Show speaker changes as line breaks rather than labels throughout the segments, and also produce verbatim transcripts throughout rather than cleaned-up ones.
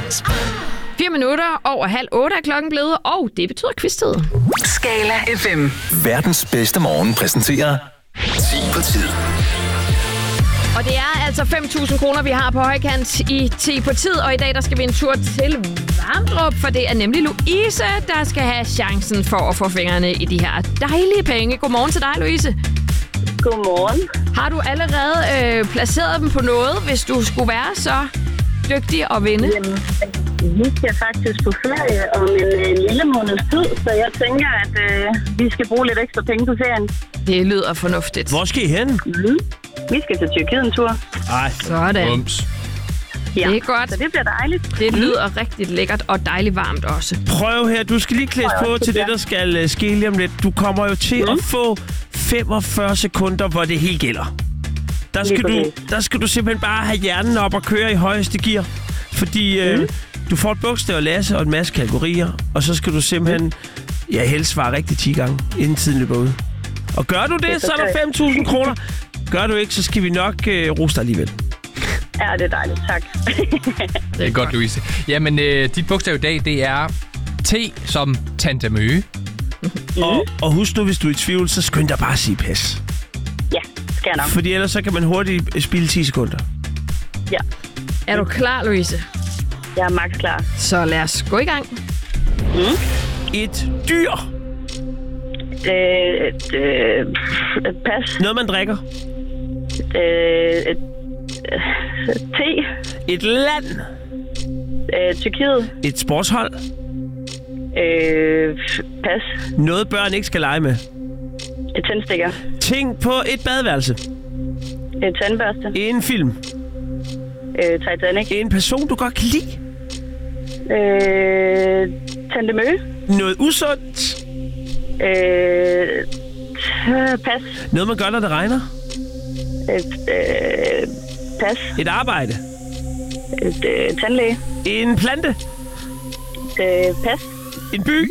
Fire minutter over halv otte er klokken blevet, og det betyder quiz-tid.
Skala F M.
Verdens bedste morgen præsenterer ti på tid.
Og det er altså fem tusind kroner, vi har på højkant i ti på tid, og i dag der skal vi en tur til Vamdrup, for det er nemlig Louise, der skal have chancen for at få fingrene i de her dejlige penge. Godmorgen til dig, Louise.
Godmorgen.
Har du allerede øh, placeret dem på noget, hvis du skulle være så dygtig at vinde?
Jamen, vi skal faktisk på ferie om en øh, lille måneds tid, så jeg tænker, at øh, vi skal bruge lidt ekstra penge på ferien.
Det lyder fornuftigt.
Hvor skal I hen?
Mm. Vi skal til Tyrkiet en tur.
Ej,
sådan.
Bums.
Ja,
det er godt.
Så det bliver dejligt.
Det lyder rigtig lækkert og dejligt varmt også.
Prøv her, du skal lige klædes på til det, der skal uh, ske lige om lidt. Du kommer jo til mm. at få femogfyrre sekunder, hvor det helt gælder. Der skal, du, der skal du simpelthen bare have hjernen op og køre i højeste gear. Fordi uh, mm. du får et bogstav at læse og en masse kategorier, og så skal du simpelthen ja, helst svare rigtig ti gange, inden tiden løber ud. Og gør du det, det så er der fem tusind kroner. Gør du ikke, så skal vi nok uh, rose dig alligevel.
Ja, det er dejligt. Tak.
Det er godt, Louise. Jamen, øh, dit bogstav i dag, det er T som Tante Møge.
Mm. Og, og husk nu, hvis du er i tvivl, så skynd dig bare at sige pas.
Ja, skal jeg nok.
Fordi ellers så kan man hurtigt spille ti sekunder.
Ja.
Er du klar, Louise?
Jeg er max klar.
Så lad os gå i gang.
Mm.
Et dyr.
Øh, et, øh, et pas.
Noget, man drikker.
Øh, et, øh, te.
Et land.
Øh, Tyrkiet.
Et sportshold.
Øh, pas.
Noget, børn ikke skal lege med.
Et tændstikker.
Ting på et badeværelse.
Et tandbørste.
En film.
Øh, Titanic.
En person, du godt kan lide.
Øh, Tante Møge.
Noget usundt.
Øh, pas.
Noget, man gør, når det regner.
Et, øh, pas.
Et arbejde.
Et øh, tandlæge.
En plante.
Øh, pas.
En by.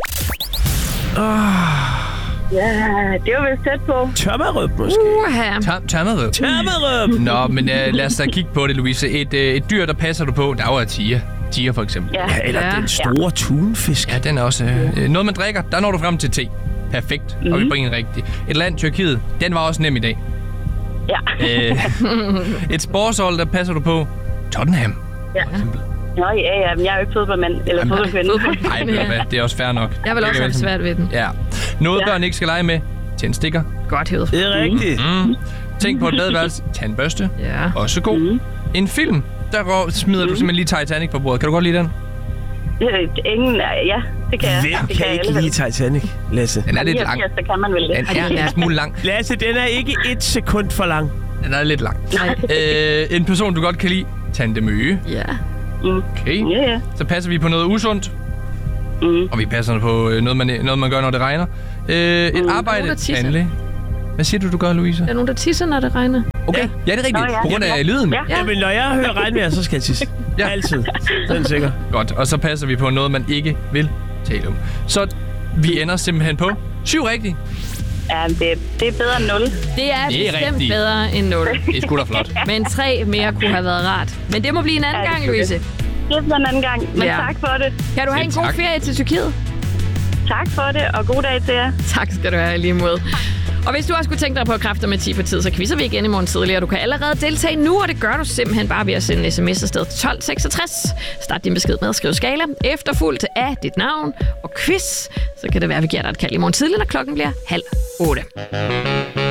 Oh.
Ja, det var vist tæt på.
Tørmerøb, måske.
Uha.
Tørmerøb.
Tørmerøb.
Nå, men øh, lad os da kigge på det, Louise. Et, øh, et dyr, der passer du på, der er jo tiger. Tiger, for eksempel.
Ja.
Ja, eller
Ja.
den store tunfisk.
Ja, den er også... Øh, noget, man drikker, der når du frem til te. Perfekt. Mm. Og vi bringer en rigtig. Et land, Tyrkiet, den var også nem i dag.
Ja.
Øh, et sportshold, der passer du på, Tottenham,
Ja.
for eksempel.
Nå, ja, ja, men jeg er jo ikke fodboldmand eller fodboldkvinde.
Nej, ved du hvad, det er også fair nok.
Jeg vil også have svært ved den.
Ja. Noget,
Ja.
børn ikke skal lege med, tændstikker.
Godt hævet.
Det er rigtigt.
Mm. Tænk på et badeværelse, tandbørste.
Ja.
Også god. Mm. En film, der går, smider mm. du simpelthen lige Titanic på bordet. Kan du godt lide den?
Øh, Ingen, ja, det kan jeg.
Hvem
det
kan
jeg
ikke
alle
lide Titanic, Lasse?
Den er lidt lang.
niogfirs, der kan man vel det.
Den er en smule lang.
Lasse, den er ikke et sekund for lang.
Den er lidt lang.
Nej.
øh, en person, du godt kan lide, Tante Møge.
Ja.
Mm.
Okay.
Ja, ja.
Så passer vi på noget usundt.
Mm.
Og vi passer på øh, noget, man, noget, man gør, når det regner. Øh, et
Nogen,
arbejde,
der tisser.
tandlæge. Hvad siger du, du gør, Louise?
Der er nogen, der tisser, når det regner.
Okay. Ja, det er rigtigt.
Nå, ja.
På grund af lyden.
Ja.
Ja.
Jamen, når jeg hører regnvejr, så skal jeg tisse.
Ja.
Altid. Den er sikker.
Godt. Og så passer vi på noget, man ikke vil tale om. Så vi ender simpelthen på syv rigtigt.
Ja, det, det er bedre end nul.
Det er
Det er
bestemt
rigtigt.
bedre end nul.
Det er sgu da flot.
Men tre mere kunne have været rart. Men det må blive en anden
Ja,
gang,
det er
Louise.
Det bliver en anden gang, men
Ja.
tak for det.
Kan du have en
Selv
god
tak.
ferie til Tyrkiet?
Tak for det, og god dag til jer.
Tak skal du have i lige måde. Og hvis du også kunne tænke dig på at kræfter med ti på tid, så quizzer vi igen i morgen tidligere. Du kan allerede deltage nu, og det gør du simpelthen bare ved at sende en sms afsted til tolv seksogtres. Start din besked med at skrive skala, efterfulgt af dit navn og quiz. Så kan det være, at vi giver dig et kald i morgen tidligere, når klokken bliver halv otte.